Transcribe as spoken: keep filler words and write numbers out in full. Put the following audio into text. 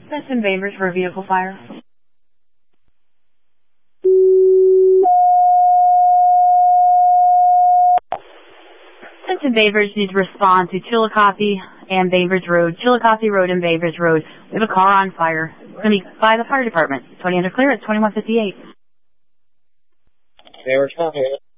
Benson Bainbridge for a vehicle fire. Benson Bainbridge needs to respond to Chillicothe and Bainbridge Road, Chillicothe Road and Bainbridge Road. We have a car on fire. We're going to be by the fire department. twenty under clear at twenty-one fifty-eight. They were talking.